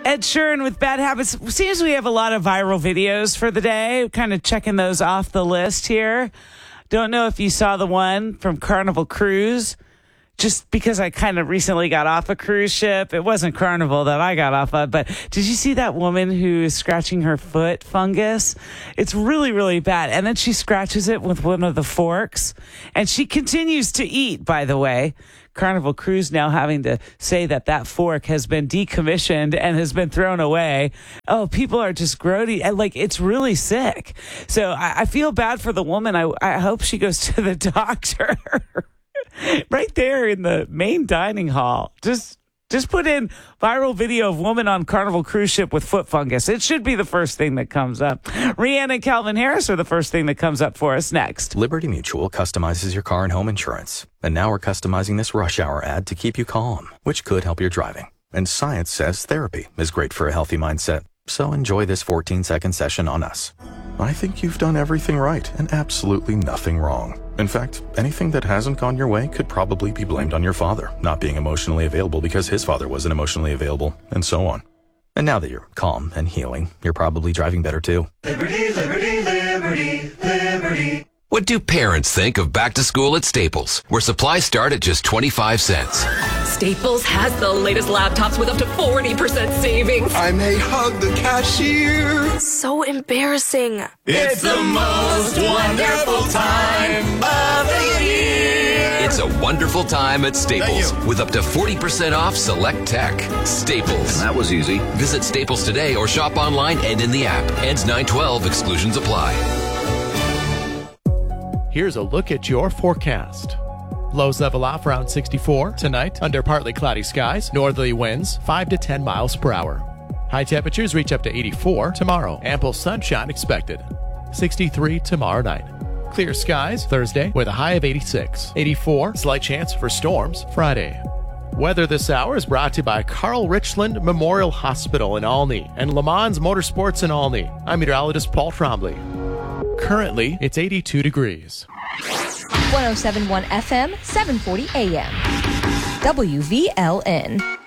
Ed Sheeran with Bad Habits. Seems we have a lot of viral videos for the day. Kind of checking those off the list here. Don't know if you saw the one from Carnival Cruise. Just because I kind of recently got off a cruise ship. It wasn't Carnival that I got off of, but did you see that woman who is scratching her foot fungus? It's really, really bad. And then she scratches it with one of the forks, and she continues to eat, by the way. Carnival Cruise now having to say that fork has been decommissioned and has been thrown away. Oh, people are just grody. And like, it's really sick. So I feel bad for the woman. I hope she goes to the doctor. Right there in the main dining hall. Just put in viral video of woman on Carnival cruise ship with foot fungus. It should be the first thing that comes up. Rihanna and Calvin Harris are the first thing that comes up for us next. Liberty Mutual customizes your car and home insurance. And now we're customizing this rush hour ad to keep you calm, which could help your driving. And science says therapy is great for a healthy mindset. So enjoy this 14-second session on us. I think you've done everything right and absolutely nothing wrong. In fact, anything that hasn't gone your way could probably be blamed on your father not being emotionally available because his father wasn't emotionally available, and so on. And now that you're calm and healing, you're probably driving better too. Liberty, liberty, liberty, liberty. What do parents think of back to school at Staples, where supplies start at just 25 cents? Staples has the latest laptops with up to 40% savings. I may hug the cashier. So embarrassing. It's the most wonderful time of the year. It's a wonderful time at Staples with up to 40% off select tech. Staples. That was easy. Visit Staples today or shop online and in the app. Ends 9/12. Exclusions apply. Here's a look at your forecast. Lows level off around 64 tonight under partly cloudy skies. Northerly winds 5 to 10 miles per hour. High temperatures reach up to 84 tomorrow. Ample sunshine expected. 63 tomorrow night. Clear skies Thursday with a high of 86. 84, slight chance for storms Friday. Weather this hour is brought to you by Carl Richland Memorial Hospital in Olney and Le Mans Motorsports in Olney. I'm meteorologist Paul Trombley. Currently, it's 82 degrees. 107.1 FM, 740 AM. WVLN.